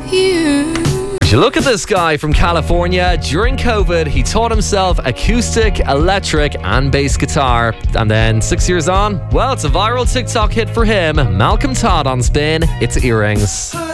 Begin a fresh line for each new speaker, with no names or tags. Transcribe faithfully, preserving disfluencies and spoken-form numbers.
you.
You look at this guy from California. During COVID, he taught himself acoustic, electric, and bass guitar. And then six years on, well, it's a viral TikTok hit for him. Malcolm Todd on Spin. It's Earrings.